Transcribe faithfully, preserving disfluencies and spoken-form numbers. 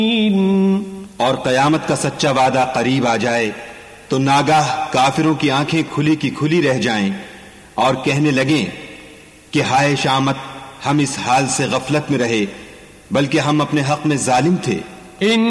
और कयामत का सच्चा वादा करीब आ जाए तो नागाह काफिरों की आंखें खुली की खुली रह जाएं और कहने लगें कि हाय शामत, हम इस हाल से गफलत में रहे, बल्कि हम अपने हक में जालिम थे।